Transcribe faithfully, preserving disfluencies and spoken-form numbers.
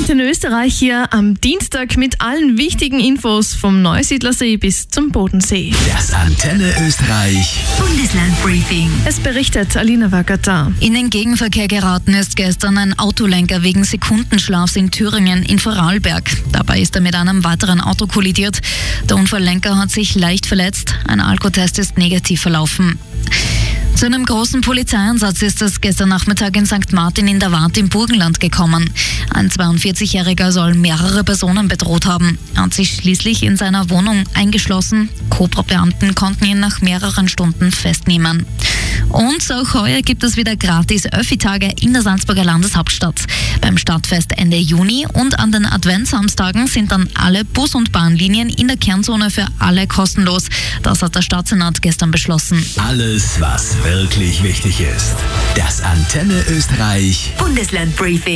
Antenne Österreich hier am Dienstag mit allen wichtigen Infos vom Neusiedlersee bis zum Bodensee. Das Antenne Österreich Bundeslandbriefing. Es berichtet Alina Wagata. In den Gegenverkehr geraten ist gestern ein Autolenker wegen Sekundenschlafs in Thüringen in Vorarlberg. Dabei ist er mit einem weiteren Auto kollidiert. Der Unfalllenker hat sich leicht verletzt. Ein Alkotest ist negativ verlaufen. Zu einem großen Polizeieinsatz ist es gestern Nachmittag in Sankt Martin in der Waadt im Burgenland gekommen. Ein zweiundvierzigjähriger soll mehrere Personen bedroht haben. Er hat sich schließlich in seiner Wohnung eingeschlossen. Cobra-Beamten konnten ihn nach mehreren Stunden festnehmen. Und auch heuer gibt es wieder gratis Öffi-Tage in der Salzburger Landeshauptstadt. Beim Stadtfest Ende Juni und an den Adventssamstagen sind dann alle Bus- und Bahnlinien in der Kernzone für alle kostenlos. Das hat der Stadtsenat gestern beschlossen. Alles, was wirklich wichtig ist. Das Antenne Österreich Bundeslandbriefing.